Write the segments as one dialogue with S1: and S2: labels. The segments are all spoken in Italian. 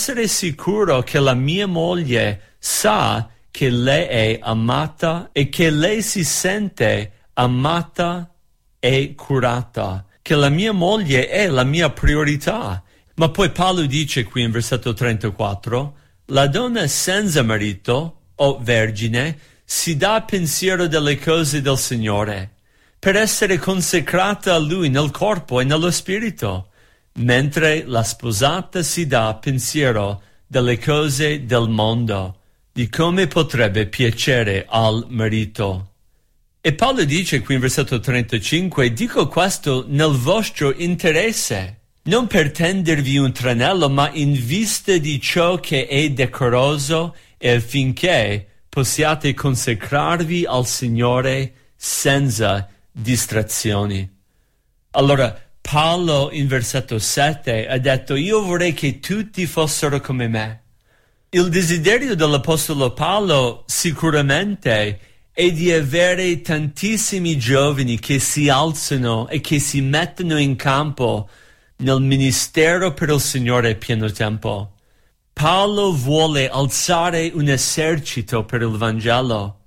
S1: essere sicuro che la mia moglie sa che lei è amata e che lei si sente amata e curata, che la mia moglie è la mia priorità. Ma poi Paolo dice qui in versetto 34, la donna senza marito o vergine si dà pensiero delle cose del Signore, per essere consacrata a Lui nel corpo e nello spirito, mentre la sposata si dà pensiero delle cose del mondo, di come potrebbe piacere al marito. E Paolo dice qui in versetto 35, dico questo nel vostro interesse, non per tendervi un tranello, ma in vista di ciò che è decoroso e affinché possiate consacrarvi al Signore senza distrazioni. Allora, Paolo in versetto 7 ha detto, io vorrei che tutti fossero come me. Il desiderio dell'Apostolo Paolo sicuramente è di avere tantissimi giovani che si alzano e che si mettono in campo nel ministero per il Signore a pieno tempo. Paolo vuole alzare un esercito per il Vangelo,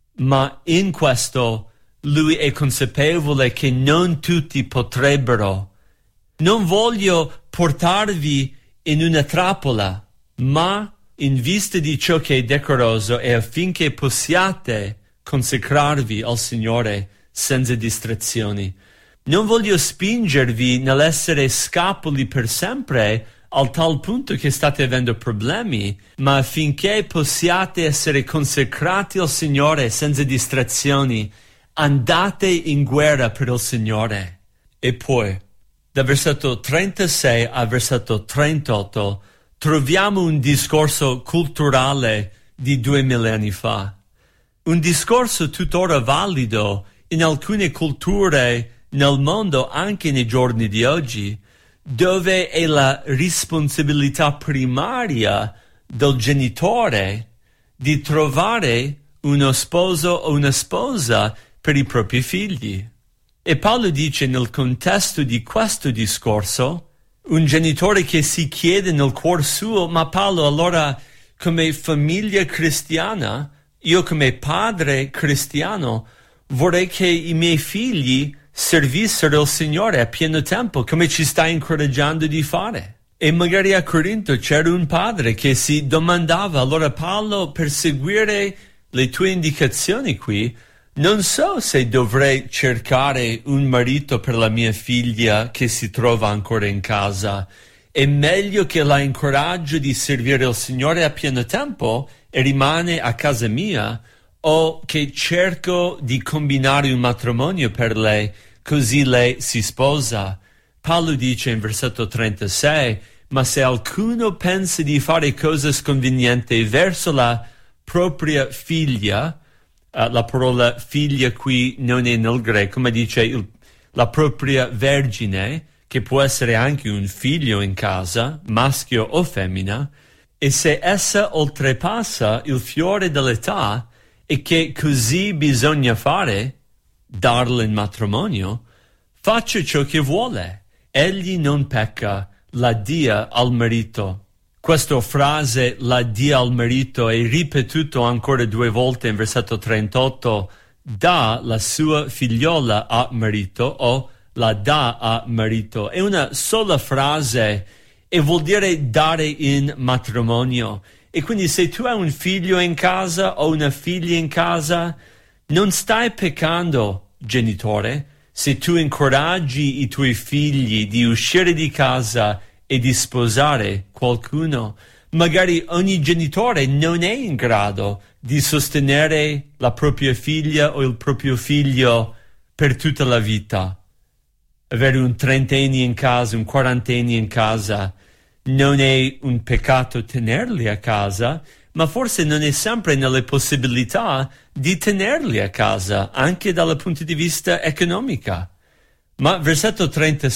S1: ma in questo lui è consapevole che non tutti potrebbero. Non voglio portarvi in una trappola, ma in vista di ciò che è decoroso e affinché possiate consacrarvi al Signore senza distrazioni. Non voglio spingervi nell'essere scapoli per sempre al tal punto che state avendo problemi, ma affinché possiate essere consacrati al Signore senza distrazioni, andate in guerra per il Signore. E poi, da versetto 36 al versetto 38, troviamo un discorso culturale di 2000 anni fa. Un discorso tuttora valido in alcune culture nel mondo anche nei giorni di oggi, dove è la responsabilità primaria del genitore di trovare uno sposo o una sposa per i propri figli. E Paolo dice nel contesto di questo discorso, un genitore che si chiede nel cuor suo, ma Paolo, allora come famiglia cristiana, io come padre cristiano, vorrei che i miei figli servissero il Signore a pieno tempo, come ci sta incoraggiando di fare. E magari a Corinto c'era un padre che si domandava, allora Paolo, per seguire le tue indicazioni qui, non so se dovrei cercare un marito per la mia figlia che si trova ancora in casa. È meglio che la incoraggio di servire il Signore a pieno tempo e rimane a casa mia, o che cerco di combinare un matrimonio per lei, così lei si sposa. Paolo dice in versetto 36, ma se qualcuno pensa di fare cosa sconveniente verso la propria figlia, la parola figlia qui non è nel greco, ma dice la propria vergine, che può essere anche un figlio in casa, maschio o femmina, e se essa oltrepassa il fiore dell'età, e che così bisogna fare, darla in matrimonio, faccia ciò che vuole, egli non pecca, la dia al marito. Questa frase, la dia al marito, è ripetuto ancora 2 volte in versetto 38, dà la sua figliola a marito o la dà a marito. È una sola frase e vuol dire dare in matrimonio. E quindi se tu hai un figlio in casa o una figlia in casa, non stai peccando, genitore, se tu incoraggi i tuoi figli di uscire di casa e di sposare qualcuno. Magari ogni genitore non è in grado di sostenere la propria figlia o il proprio figlio per tutta la vita. Avere un 30enne in casa, un 40enne in casa, non è un peccato tenerli a casa, ma forse non è sempre nelle possibilità di tenerli a casa, anche dal punto di vista economico. Ma versetto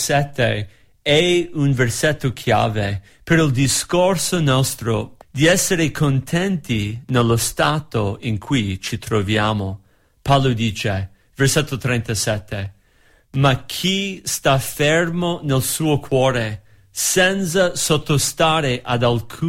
S1: 37 è un versetto chiave per il discorso nostro di essere contenti nello stato in cui ci troviamo. Paolo dice, versetto 37, ma chi sta fermo nel suo cuore, senza sottostare ad alcun